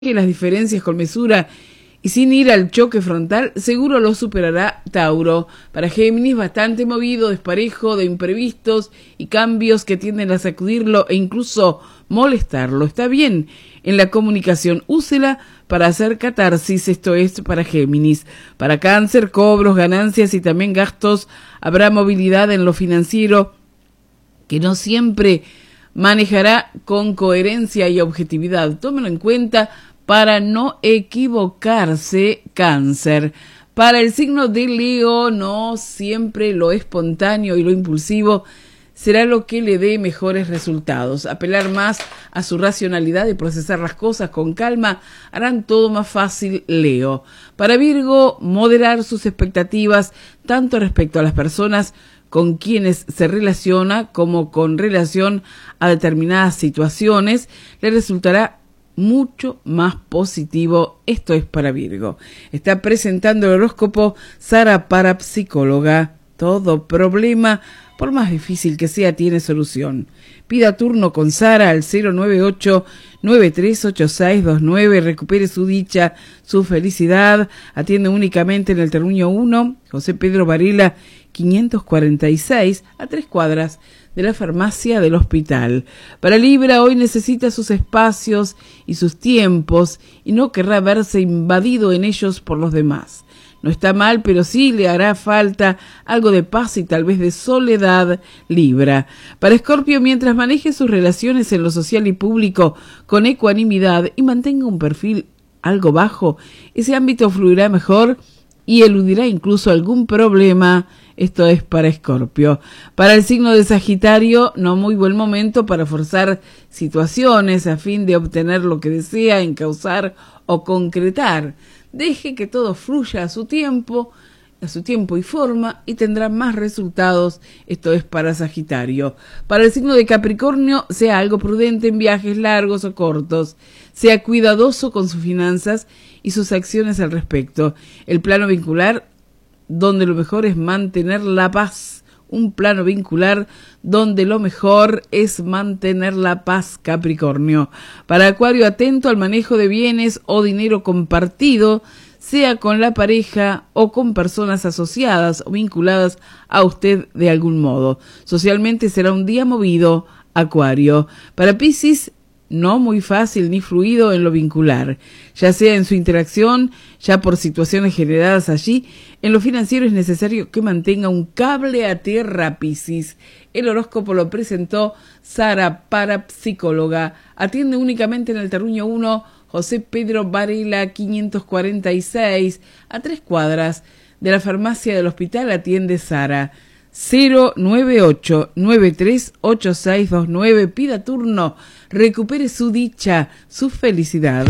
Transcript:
que las diferencias con mesura y sin ir al choque frontal, seguro lo superará Tauro. Para Géminis, bastante movido, desparejo, de imprevistos y cambios que tienden a sacudirlo e incluso molestarlo. Está bien en la comunicación, úsela para hacer catarsis, esto es para Géminis. Para Cáncer, cobros, ganancias y también gastos, habrá movilidad en lo financiero que no siempre manejará con coherencia y objetividad. Tómelo en cuenta para no equivocarse, Cáncer. Para el signo de Leo, no siempre lo espontáneo y lo impulsivo será lo que le dé mejores resultados. Apelar más a su racionalidad y procesar las cosas con calma harán todo más fácil, Leo. Para Virgo, moderar sus expectativas tanto respecto a las personas con quienes se relaciona como con relación a determinadas situaciones, le resultará mucho más positivo. Esto es para Virgo. Está presentando el horóscopo Sara, parapsicóloga. Todo problema, por más difícil que sea, tiene solución. Pida turno con Sara al 098-938629. Recupere su dicha, su felicidad. Atiende únicamente en el Terruño 1, José Pedro Varela 546, a 3 cuadras de la farmacia del hospital. Para Libra, hoy necesita sus espacios y sus tiempos y no querrá verse invadido en ellos por los demás. No está mal, pero sí le hará falta algo de paz y tal vez de soledad, Libra. Para Escorpio, mientras maneje sus relaciones en lo social y público con ecuanimidad y mantenga un perfil algo bajo, ese ámbito fluirá mejor y eludirá incluso algún problema. Esto es para Escorpio. Para el signo de Sagitario, no muy buen momento para forzar situaciones a fin de obtener lo que desea, encauzar o concretar. Deje que todo fluya a su tiempo y forma, y tendrá más resultados. Esto es para Sagitario. Para el signo de Capricornio, sea algo prudente en viajes largos o cortos. Sea cuidadoso con sus finanzas y sus acciones al respecto. El plano vincular, donde lo mejor es mantener la paz. Un plano vincular donde lo mejor es mantener la paz, Capricornio. Para Acuario, atento al manejo de bienes o dinero compartido, sea con la pareja o con personas asociadas o vinculadas a usted de algún modo. Socialmente será un día movido, Acuario. Para Piscis, no muy fácil ni fluido en lo vincular, ya sea en su interacción, ya por situaciones generadas allí. En lo financiero es necesario que mantenga un cable a tierra, Piscis. El horóscopo lo presentó Sara, parapsicóloga. Atiende únicamente en el Terruño 1, José Pedro Varela 546, a 3 cuadras de la farmacia del hospital. Atiende Sara. 098-938629. Pida turno, recupere su dicha, su felicidad.